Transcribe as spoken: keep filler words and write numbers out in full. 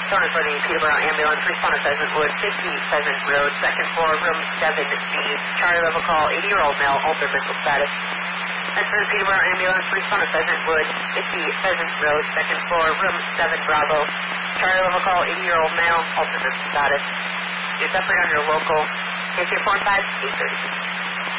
Sonar for the Peterborough Ambulance, respond to Pheasant Wood, fifty Pheasant Road, second floor, room seven B. Charlie level call, eighty-year-old male, altered mental status. And for the Peterborough Ambulance, respond to Pheasant Wood, fifty Pheasant Road, second floor, room seven Bravo. Charlie level call, eighty-year-old male, altered mental status. You're separate on your local K two four five eight thirty.